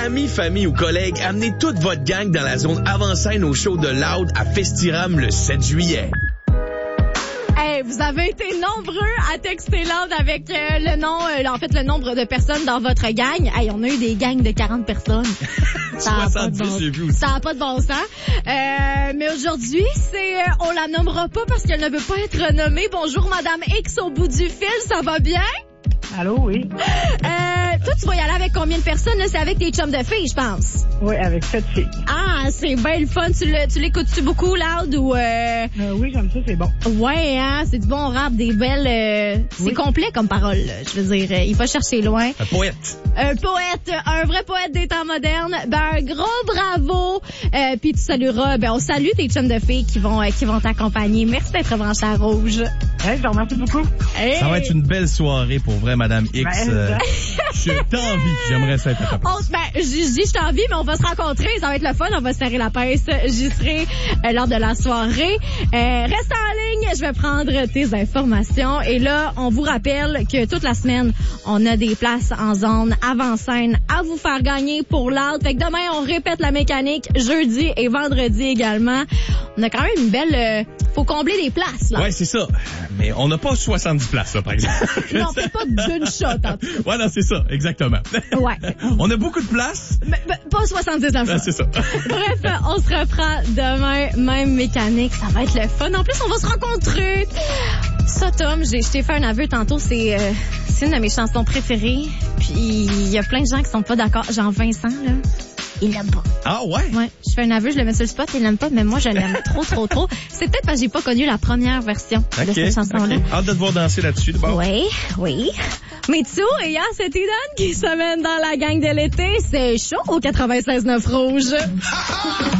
Amis, famille ou collègues, amenez toute votre gang dans la zone avant-scène au show de Loud à Festiram le 7 juillet. Hey, vous avez été nombreux à texter Loud avec le nombre de personnes dans votre gang. Hey, on a eu des gangs de 40 personnes. 70, j'ai vu aussi. Ça n'a pas de bon sens. Mais aujourd'hui, on la nommera pas parce qu'elle ne veut pas être nommée. Bonjour, Madame X au bout du fil, ça va bien? Allô, oui. Toi, tu vas y aller avec combien de personnes? Là? C'est avec tes chums de filles, je pense. Oui, avec 7 filles. Ah, c'est bien le fun. Tu l'écoutes-tu beaucoup, Loud, ou... Oui, j'aime ça, c'est bon. Ouais, hein, c'est du bon rap, des belles... C'est complet comme parole, là. Je veux dire, il faut chercher loin. Un poète. Un vrai poète des temps modernes. Ben, un gros bravo. Puis tu salueras, on salue tes chums de filles qui vont t'accompagner. Merci d'être branché à Rouge. Hey, je te remercie beaucoup. Hey. Ça va être une belle soirée pour vrai, Madame X. Je t'envie. J'aimerais ça être à ta place. Je dis je t'envie, mais on va se rencontrer. Ça va être le fun. On va se serrer la pince. J'y serai lors de la soirée. Reste en ligne. Je vais prendre tes informations. Et là, on vous rappelle que toute la semaine, on a des places en zone avant-scène à vous faire gagner pour Loud. Fait que demain, on répète la mécanique. Jeudi et vendredi également. On a quand même une belle... faut combler les places, là. Ouais, c'est ça. Mais on n'a pas 70 places, là, par exemple. Non, c'est pas d'une shot, en tout cas. Ouais, non, c'est ça, exactement. Ouais. On a beaucoup de places. Mais pas 70 en shot. C'est ça. Bref, on se reprend demain, même mécanique. Ça va être le fun. En plus, on va se rencontrer. Ça, Tom, je t'ai fait un aveu tantôt. C'est une de mes chansons préférées. Puis, il y a plein de gens qui sont pas d'accord. Genre Vincent, là. Il l'aime pas. Ah ouais? Ouais, je fais un aveu, je le mets sur le spot, il l'aime pas, mais moi, je l'aime trop. C'est peut-être parce que j'ai pas connu la première version de cette chanson-là. Okay. Hâte de te voir danser là-dessus, d'abord. Oui. Mitsu et il y a cet Idan qui se mène dans la gang de l'été. C'est chaud au 96.9 Rouge.